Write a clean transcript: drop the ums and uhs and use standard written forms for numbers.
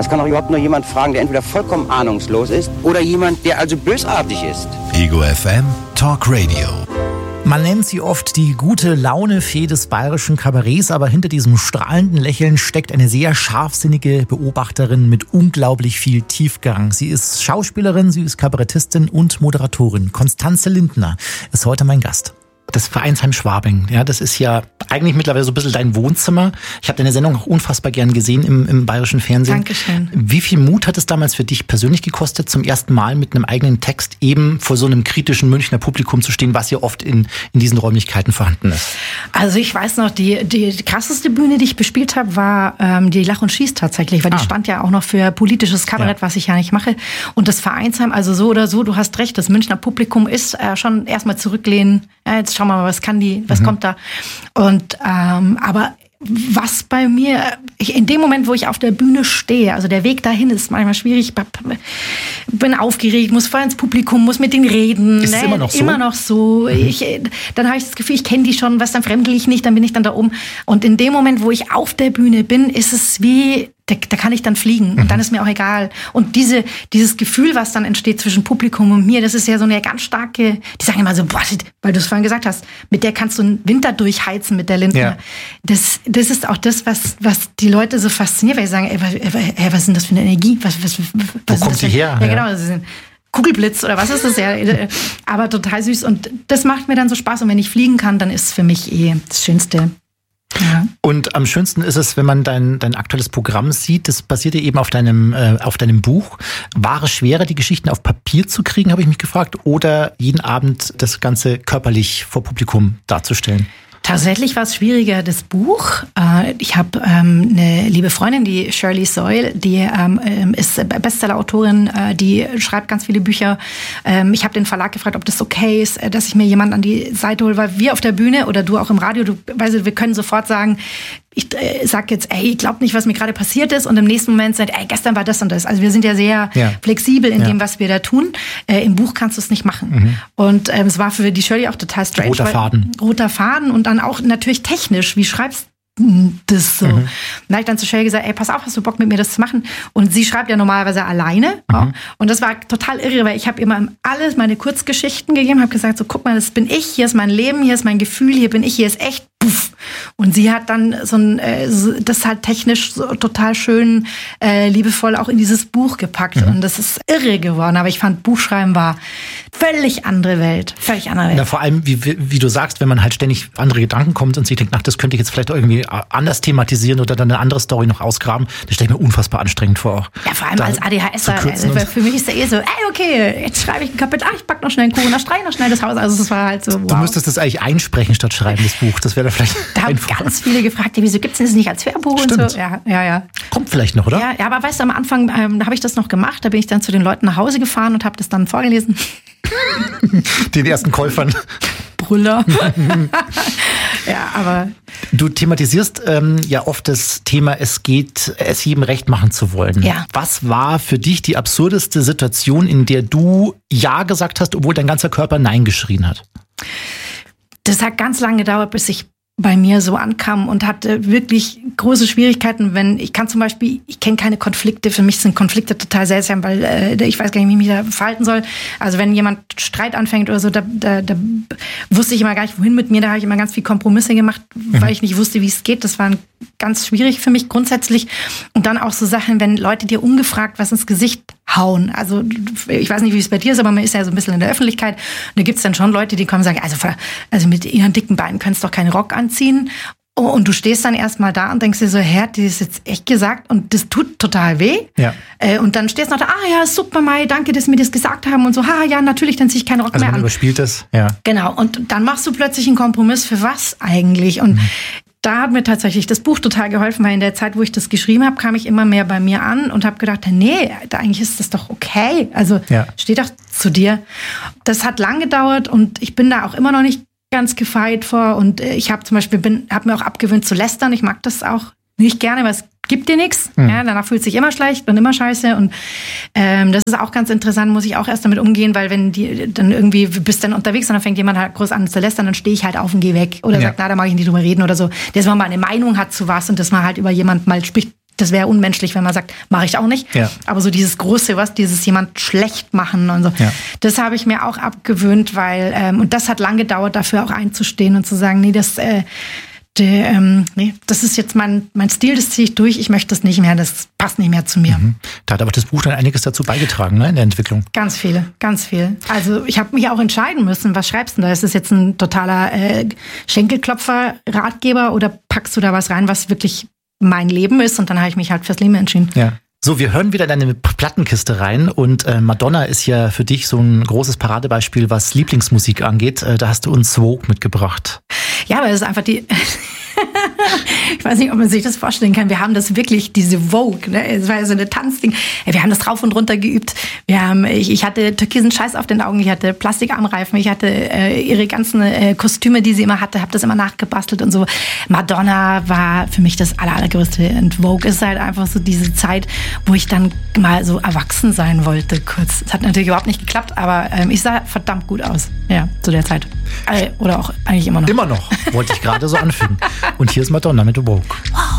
Das kann doch überhaupt nur jemand fragen, der entweder vollkommen ahnungslos ist oder jemand, der also bösartig ist. Ego FM Talk Radio. Man nennt sie oft die gute Laune-Fee des bayerischen Kabarets, aber hinter diesem strahlenden Lächeln steckt eine sehr scharfsinnige Beobachterin mit unglaublich viel Tiefgang. Sie ist Schauspielerin, sie ist Kabarettistin und Moderatorin. Constanze Lindner ist heute mein Gast. Das Vereinsheim Schwabing, ja, das ist ja eigentlich mittlerweile so ein bisschen dein Wohnzimmer. Ich habe deine Sendung auch unfassbar gern gesehen im bayerischen Fernsehen. Dankeschön. Wie viel Mut hat es damals für dich persönlich gekostet, zum ersten Mal mit einem eigenen Text eben vor so einem kritischen Münchner Publikum zu stehen, was ja oft in diesen Räumlichkeiten vorhanden ist? Also ich weiß noch, die krasseste Bühne, die ich bespielt habe, war die Lach und Schieß tatsächlich, weil die stand ja auch noch für politisches Kabarett, was ich ja nicht mache. Und das Vereinsheim, also so oder so, du hast recht, das Münchner Publikum ist schon erstmal zurücklehnen. Ja, jetzt schauen wir mal, was kommt da. Und aber was bei mir, in dem Moment, wo ich auf der Bühne stehe, also der Weg dahin ist manchmal schwierig, bin aufgeregt, muss vorher ins Publikum, muss mit denen reden. Ist es immer noch so? Immer noch so. Dann habe ich das Gefühl, ich kenne die schon, was dann fremdel ich nicht, dann bin ich dann da oben. Und in dem Moment, wo ich auf der Bühne bin, ist es wie, da kann ich dann fliegen und dann ist mir auch egal. Und dieses Gefühl, was dann entsteht zwischen Publikum und mir, das ist ja so eine ganz starke, die sagen immer so, boah, weil du es vorhin gesagt hast, mit der kannst du einen Winter durchheizen, mit der Lindner. Ja. Das ist auch das, was die Leute so fasziniert, weil sie sagen, ey, was ist denn das für eine Energie? Wo kommt die her? Ja, genau, das ist ein Kugelblitz oder was ist das? Ja, aber total süß und das macht mir dann so Spaß und wenn ich fliegen kann, dann ist es für mich das Schönste. Ja. Und am schönsten ist es, wenn man dein aktuelles Programm sieht, das basiert ja eben auf deinem Buch. War es schwerer, die Geschichten auf Papier zu kriegen, habe ich mich gefragt, oder jeden Abend das Ganze körperlich vor Publikum darzustellen? Tatsächlich war es schwieriger, das Buch. Ich habe eine liebe Freundin, die Shirley Soyle, die ist Bestseller-Autorin, die schreibt ganz viele Bücher. Ich habe den Verlag gefragt, ob das okay ist, dass ich mir jemanden an die Seite hole, weil wir auf der Bühne oder du auch im Radio, wir können sofort sagen, ich sag jetzt, ey, ich glaube nicht, was mir gerade passiert ist und im nächsten Moment sagt, ey, gestern war das und das. Also wir sind ja sehr flexibel in dem, was wir da tun. Im Buch kannst du es nicht machen. Und es war für die Shirley auch total strange. Roter Faden und dann auch natürlich technisch. Wie schreibst du das so? Dann habe ich dann zu Shirley gesagt, ey, pass auf, hast du Bock mit mir das zu machen? Und sie schreibt ja normalerweise alleine. Und das war total irre, weil ich habe immer alles meine Kurzgeschichten gegeben, habe gesagt, so guck mal, das bin ich, hier ist mein Leben, hier ist mein Gefühl, hier bin ich, hier ist echt. Und sie hat dann das halt technisch so total schön liebevoll auch in dieses Buch gepackt. Und das ist irre geworden. Aber ich fand, Buchschreiben war völlig andere Welt. Völlig andere Welt. Ja, vor allem, wie du sagst, wenn man halt ständig andere Gedanken kommt und sich denkt, ach, das könnte ich jetzt vielleicht irgendwie anders thematisieren oder dann eine andere Story noch ausgraben, das stelle ich mir unfassbar anstrengend vor auch. Ja, vor allem als ADHSer. Für mich ist ja so, ey, okay, jetzt schreibe ich ein Kapitel, ich pack noch schnell einen Kuchen, dann streiche ich noch schnell das Haus. Also das war halt so, wow. Du müsstest das eigentlich einsprechen statt schreiben, das Buch. Das wäre vielleicht da haben ganz viele gefragt, wieso gibt es das nicht als Hörbuch und so. Ja. Kommt vielleicht noch, oder? Ja, aber weißt du, am Anfang da habe ich das noch gemacht. Da bin ich dann zu den Leuten nach Hause gefahren und habe das dann vorgelesen. Den ersten Käufern. Brüller. Ja, aber... Du thematisierst ja oft das Thema, es jedem recht machen zu wollen. Ja. Was war für dich die absurdeste Situation, in der du Ja gesagt hast, obwohl dein ganzer Körper Nein geschrien hat? Das hat ganz lange gedauert, bis ich bei mir so ankam und hatte wirklich große Schwierigkeiten, ich kenne keine Konflikte, für mich sind Konflikte total seltsam, weil ich weiß gar nicht, wie ich mich da verhalten soll. Also wenn jemand Streit anfängt oder so, da wusste ich immer gar nicht, wohin mit mir, da habe ich immer ganz viel Kompromisse gemacht, weil ich nicht wusste, wie es geht. Das war ganz schwierig für mich grundsätzlich. Und dann auch so Sachen, wenn Leute dir ungefragt was ins Gesicht hauen. Also ich weiß nicht, wie es bei dir ist, aber man ist ja so ein bisschen in der Öffentlichkeit. Und da gibt es dann schon Leute, die kommen und sagen, also mit ihren dicken Beinen könntest du doch keinen Rock anziehen. Und du stehst dann erstmal da und denkst dir so, hat die das jetzt echt gesagt? Und das tut total weh. Ja. Und dann stehst du noch da, ja, super, Mai, danke, dass sie mir das gesagt haben. Und so, ja, natürlich, dann ziehe ich keinen Rock mehr an. Also man überspielt das, ja. Genau, und dann machst du plötzlich einen Kompromiss für was eigentlich? Und da hat mir tatsächlich das Buch total geholfen, weil in der Zeit, wo ich das geschrieben habe, kam ich immer mehr bei mir an und habe gedacht, nee, eigentlich ist das doch okay. Also steh doch zu dir. Das hat lang gedauert und ich bin da auch immer noch nicht ganz gefeit vor. Und ich habe zum Beispiel habe mir auch abgewöhnt zu lästern. Ich mag das auch nicht gerne, weil es gibt dir nichts. Ja, danach fühlt sich immer schlecht und immer scheiße. Und das ist auch ganz interessant, muss ich auch erst damit umgehen, weil wenn die dann irgendwie bist dann unterwegs und dann fängt jemand halt groß an zu lästern, dann stehe ich halt auf und gehe weg. Oder sagt, da mag ich nicht drüber reden oder so. Dass man mal eine Meinung hat zu was und dass man halt über jemanden mal spricht, das wäre unmenschlich, wenn man sagt, mache ich auch nicht. Ja. Aber so dieses große, dieses jemand schlecht machen und so, das habe ich mir auch abgewöhnt, weil, und das hat lang gedauert, dafür auch einzustehen und zu sagen, nee, das ist jetzt mein Stil, das ziehe ich durch, ich möchte das nicht mehr, das passt nicht mehr zu mir. Da hat aber das Buch dann einiges dazu beigetragen, ne, in der Entwicklung. Ganz viel. Also ich habe mich auch entscheiden müssen, was schreibst du da? Ist das jetzt ein totaler Schenkelklopfer-Ratgeber oder packst du da was rein, was wirklich mein Leben ist? Und dann habe ich mich halt fürs Leben entschieden. Ja. So, wir hören wieder deine Plattenkiste rein und Madonna ist ja für dich so ein großes Paradebeispiel, was Lieblingsmusik angeht. Da hast du uns Vogue mitgebracht. Ja, aber das ist einfach die... Ich weiß nicht, ob man sich das vorstellen kann. Wir haben das wirklich, diese Vogue, ne? Es war ja so eine Tanzding. Wir haben das rauf und runter geübt. Ich hatte türkisen Scheiß auf den Augen, ich hatte Plastikarmreifen, ich hatte ihre ganzen Kostüme, die sie immer hatte, habe das immer nachgebastelt und so. Madonna war für mich das Allergrößte. Und Vogue ist halt einfach so diese Zeit, wo ich dann mal so erwachsen sein wollte, kurz. Es hat natürlich überhaupt nicht geklappt, aber ich sah verdammt gut aus, ja, zu der Zeit. Oder auch eigentlich immer noch. Immer noch, wollte ich gerade so anfügen. Und hier ist Madonna mit Vogue.